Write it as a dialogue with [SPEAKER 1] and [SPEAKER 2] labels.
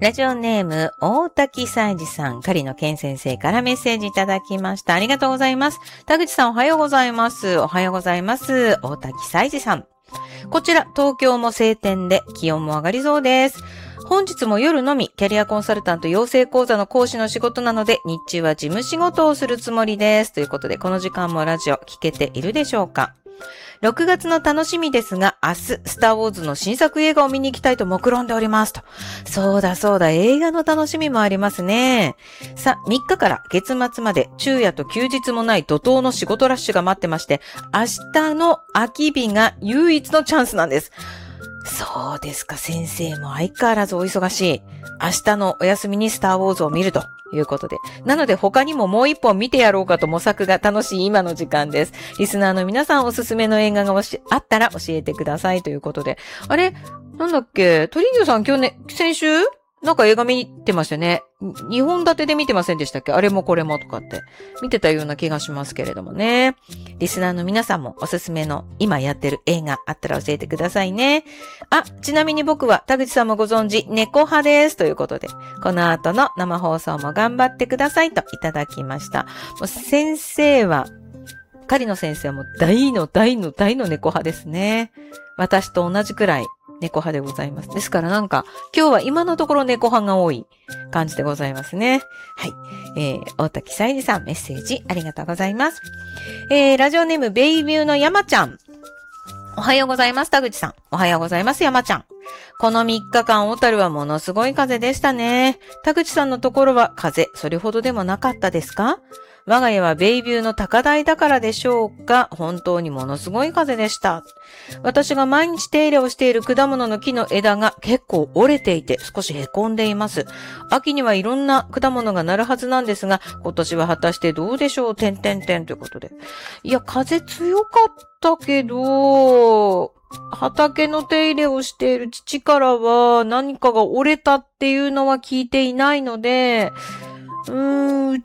[SPEAKER 1] ラジオネーム、大滝祭司さん、狩野健先生からメッセージいただきました。ありがとうございます。田口さんおはようございます。おはようございます。大滝祭司さん。こちら、東京も晴天で気温も上がりそうです。本日も夜のみ、キャリアコンサルタント養成講座の講師の仕事なので、日中は事務仕事をするつもりです。ということで、この時間もラジオ聞けているでしょうか。6月の楽しみですが、明日、スターウォーズの新作映画を見に行きたいと目論んでおりますと。そうだ、映画の楽しみもありますね。さあ、3日から月末まで昼夜と休日もない怒涛の仕事ラッシュが待ってまして、明日の空き日が唯一のチャンスなんです。そうですか、先生も相変わらずお忙しい。明日のお休みにスターウォーズを見るということで。なので他にももう一本見てやろうかと模索が楽しい今の時間です。リスナーの皆さんおすすめの映画があったら教えてくださいということで。あれなんだっけトリンギョさん先週なんか映画見てましたね。2本立てで見てませんでしたっけあれもこれもとかって見てたような気がしますけれどもね。リスナーの皆さんもおすすめの今やってる映画あったら教えてくださいね。ちなみに僕は田口さんもご存知猫派ですということで、この後の生放送も頑張ってくださいといただきました。もう先生は、狩野先生はもう大の猫派ですね。私と同じくらい猫派でございます。ですからなんか今日は今のところ猫派が多い感じでございますね。はい。大滝さゆりさんメッセージありがとうございます。ラジオネームベイビューの山ちゃん。おはようございます、田口さん。おはようございます、山ちゃん。この3日間、小樽はものすごい風でしたね。田口さんのところは風、それほどでもなかったですか？我が家はベイビューの高台だからでしょうか？本当にものすごい風でした。私が毎日手入れをしている果物の木の枝が結構折れていて少し凹んでいます。秋にはいろんな果物がなるはずなんですが、今年は果たしてどうでしょう？ということで。いや、風強かったけど、畑の手入れをしている父からは何かが折れたっていうのは聞いていないので、う